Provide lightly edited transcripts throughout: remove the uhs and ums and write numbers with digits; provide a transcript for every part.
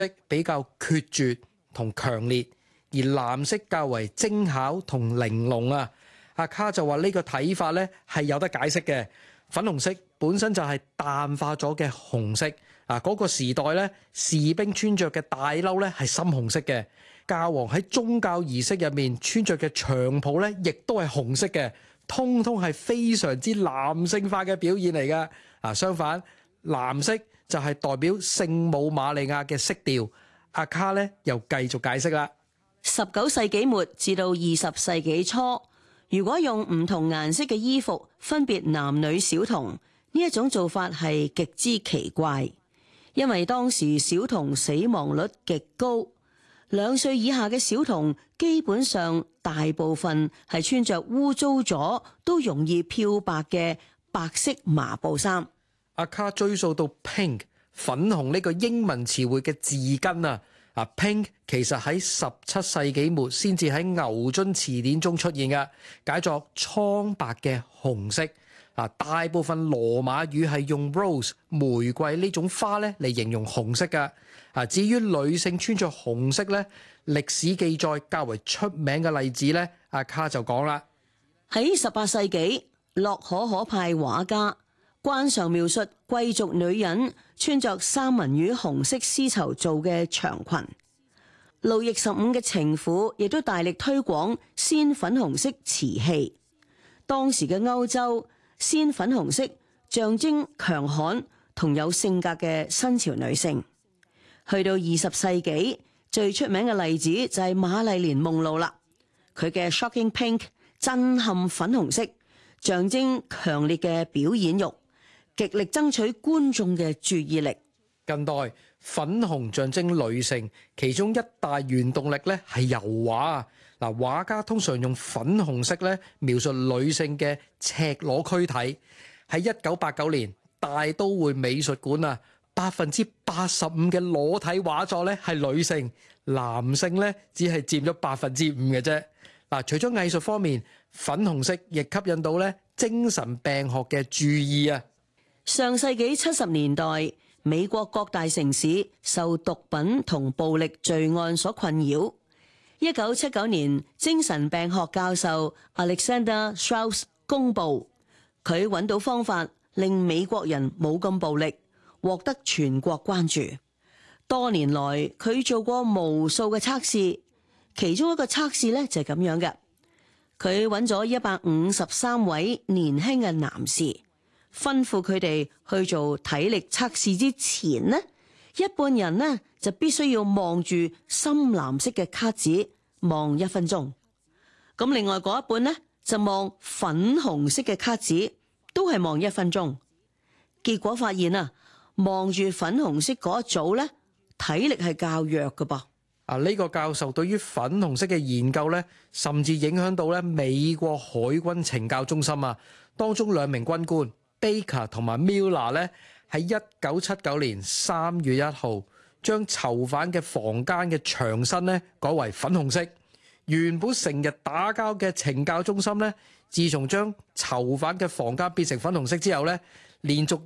比較決絕同強烈，而藍色較為精巧同玲瓏啊。阿卡就話呢個睇法咧係有得解釋嘅。粉紅色本身就係淡化咗嘅紅色啊，嗰個時代咧士兵穿着嘅大褸咧係深紅色嘅，教皇喺宗教儀式入面穿着嘅長袍咧亦都係紅色嘅，通通係非常之男性化嘅表現嚟㗎。啊，相反藍色就係代表聖母瑪利亞嘅色調。阿卡咧又繼續解釋啦。 19世紀末至到20世紀初，如果用唔同顏色嘅衣服分別男女小童，呢一種做法係極之奇怪，因為當時小童死亡率極高，2歲以下嘅小童基本上大部分係穿着污糟咗都容易漂白嘅白色麻布衫。 阿卡追溯到 pink 粉紅呢個英文詞彙嘅字根啊，pink 其實喺17世紀末先至喺牛津詞典中出現嘅，解作蒼白嘅紅色。大部分羅馬語係用 rose 玫瑰呢種花咧嚟形容紅色嘅。至於女性穿着紅色咧，歷史記載較為出名嘅例子咧，阿卡就講啦。 喺18世紀，洛可可派畫家慣常描述貴族女人穿着三文魚紅色絲綢做嘅長裙。路易15嘅情婦亦都大力推廣鮮粉紅色瓷器。當時嘅歐洲，鮮粉紅色象徵強悍同有性格嘅新潮女性。去到20世紀，最出名嘅例子就係瑪麗蓮夢露啦。佢嘅 Shocking Pink 震撼粉紅色，象徵強烈嘅表演欲，極力爭取觀眾嘅注意力。 近代粉紅象徵女性，其中一大原動力咧係油畫。畫家通常用粉紅色咧描述女性嘅赤裸軀體。喺1989年，大都會美術館85%嘅裸體畫作咧係女性，男性咧只係佔咗5%嘅啫。除咗藝術方面，粉紅色亦吸引到咧精神病學嘅注意啊。 上世紀70年代，美國各大城市受毒品同暴力罪案所困擾。1979年，精神病學教授 Alexander Strauss 公佈，佢揾到方法令美國人冇咁暴力，獲得全國關注。多年來，佢做過無數嘅測試，其中一個測試咧就係咁樣嘅。佢揾咗153位年輕嘅男士，吩咐佢哋去做體力測試之前呢，一半人呢就必須要望住深藍色嘅卡紙望1分鐘，咁另外嗰一半呢就望粉紅色嘅卡紙，都係望1分鐘。結果發現啊，望住粉紅色嗰一組呢，體力係較弱㗎噃。 呢個教授對於粉紅色嘅研究咧，甚至影響到咧美國海軍懲教中心啊，當中2名軍官 Baker 同埋 Miller 咧，喺1979年3月1號將囚犯嘅房間嘅牆身咧改為粉紅色。原本成日打交嘅懲教中心咧，自從將囚犯嘅房間變成粉紅色之後咧，連續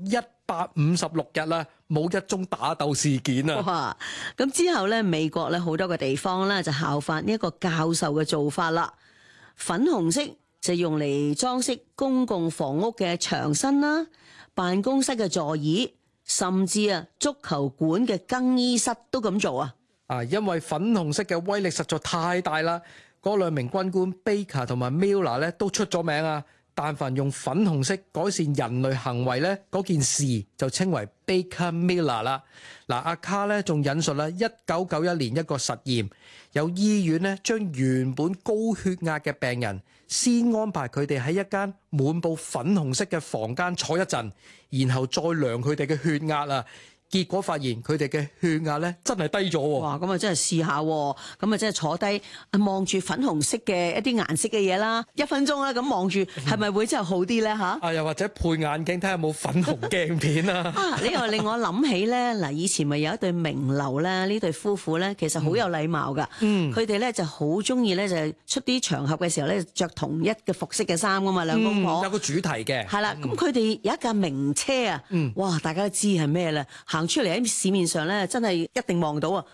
156日啦，冇一宗打鬥事件啊！ 哇！咁之後咧，美國咧好多個地方咧就效法呢一個教授嘅做法啦。粉紅色就用嚟裝飾公共房屋嘅牆身啦、辦公室嘅座椅，甚至足球館嘅更衣室都咁做啊！ 因為粉紅色嘅威力實在太大啦，嗰2名軍官 Baker 同埋 Miller 咧都出咗名啊！但凡用粉紅色改善人類行為咧，嗰件事就稱為 Baker Miller 啦。阿卡咧仲引述啦1991年一個實驗，有醫院咧將原本高血壓嘅病人先安排佢哋喺一間滿布粉紅色嘅房間坐一陣，然後再量佢哋嘅血壓啊。結果發現佢哋嘅血壓咧真係低咗喎。 哇！咁啊真係試下，咁啊真係坐低望住粉紅色嘅一啲顏色嘅嘢啦，1分鐘啦，咁望住係咪會真係好啲咧嚇？ 又或者配眼鏡睇下有冇粉紅鏡片啊？ 呢個令我諗起咧，嗱以前咪有一對名流咧，呢對夫婦咧其實好有禮貌噶。佢哋咧就好中意咧就出啲場合嘅時候咧着同一嘅服飾嘅衫噶嘛，兩公婆。 有個主題嘅。 係啦，咁佢哋有一架名車啊，哇！大家都知係咩啦，行行出嚟喺市面上咧，真係一定望到啊！